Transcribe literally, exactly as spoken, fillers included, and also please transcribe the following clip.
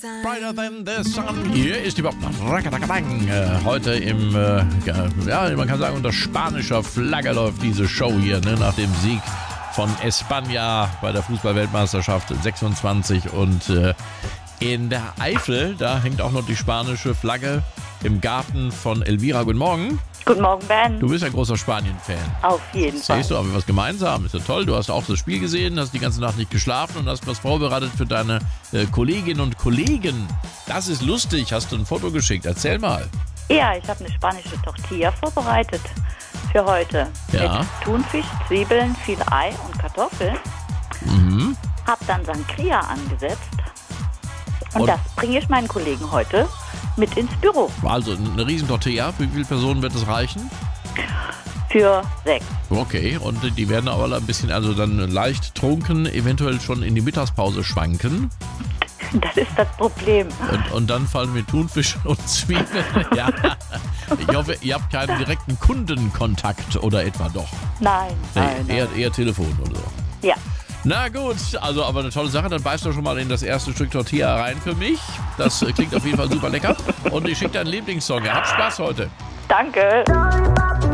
Brighter than the sun. Hier ist überhaupt Rakadakadang. Äh, heute im, äh, ja, man kann sagen, unter spanischer Flagge läuft diese Show hier, ne, nach dem Sieg von España bei der Fußball-Weltmeisterschaft sechsundzwanzig. Und äh, in der Eifel, da hängt auch noch die spanische Flagge im Garten von Elvira. Guten Morgen. Guten Morgen, Ben. Du bist ein großer Spanien-Fan. Auf jeden Fall. Siehst du, haben wir was gemeinsam. Ist ja toll. Du hast auch das Spiel gesehen, hast die ganze Nacht nicht geschlafen und hast was vorbereitet für deine äh, Kolleginnen und Kollegen. Das ist lustig. Hast du ein Foto geschickt? Erzähl mal. Ja, ich habe eine spanische Tortilla vorbereitet für heute. Ja. Mit Thunfisch, Zwiebeln, viel Ei und Kartoffeln. Mhm. Hab dann Sangria angesetzt. Und, Und? das bringe ich meinen Kollegen heute mit ins Büro. Also eine riesen Tortilla. Für wie viele Personen wird das reichen? Für sechs. Okay, und die werden aber ein bisschen, also dann leicht trunken, eventuell schon in die Mittagspause schwanken. Das ist das Problem. Und, und dann fallen mir Thunfisch und Zwiebeln. Ja. Ich hoffe, ihr habt keinen direkten Kundenkontakt oder etwa doch. Nein, Nee, nein, eher, nein. eher Telefon oder so. Ja. Na gut, also aber eine tolle Sache. Dann beißt du schon mal in das erste Stück Tortilla rein für mich. Das äh, klingt auf jeden Fall super lecker. Und ich schicke deinen Lieblingssong. Habt Spaß heute. Danke.